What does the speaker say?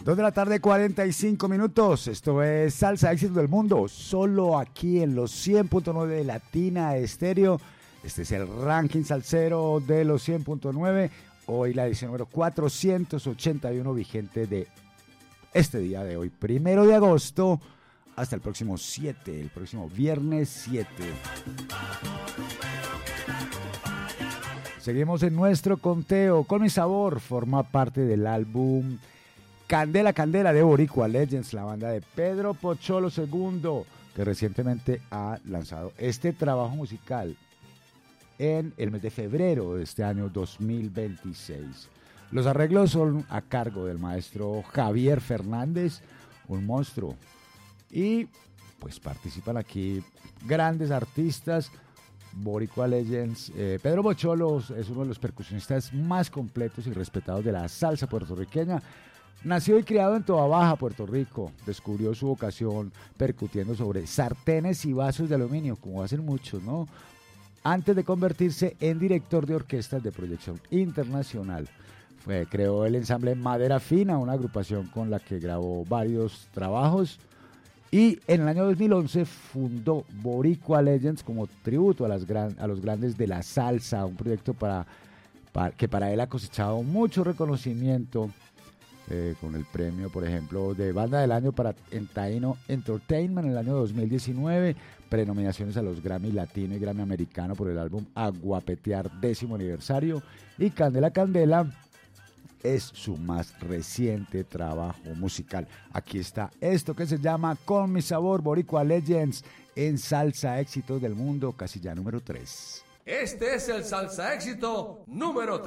2 de la tarde, 45 minutos. Esto es Salsa Éxitos del Mundo, solo aquí en los 100.9 de Latina Estéreo. Este es el ranking salsero de los 100.9. Hoy la edición número 481 vigente de este día de hoy, 1 de agosto, hasta el próximo 7, el próximo viernes 7. Seguimos en nuestro conteo. Con mi sabor forma parte del álbum Candela Candela de Boricua Legends, la banda de Pedro Pocholo II, que recientemente ha lanzado este trabajo musical en el mes de febrero de este año 2026. Los arreglos son a cargo del maestro Javier Fernández, un monstruo, y pues participan aquí grandes artistas. Boricua Legends, Pedro Pocholo es uno de los percusionistas más completos y respetados de la salsa puertorriqueña. Nació y criado en Toa Baja, Puerto Rico. Descubrió su vocación percutiendo sobre sartenes y vasos de aluminio, como hacen muchos, ¿no? Antes de convertirse en director de orquestas de proyección internacional. Creó el ensamble Madera Fina, una agrupación con la que grabó varios trabajos. Y en el año 2011 fundó Boricua Legends como tributo a los grandes de la salsa, un proyecto que para él ha cosechado mucho reconocimiento, con el premio, por ejemplo, de Banda del Año para Taíno Entertainment en el año 2019, prenominaciones a los Grammy Latino y Grammy Americano por el álbum Aguapetear 10º aniversario, y Candela Candela es su más reciente trabajo musical. Aquí está esto que se llama Con mi sabor, Boricua Legends en Salsa Éxitos del Mundo, casilla número 3. Este es el Salsa Éxito número 3.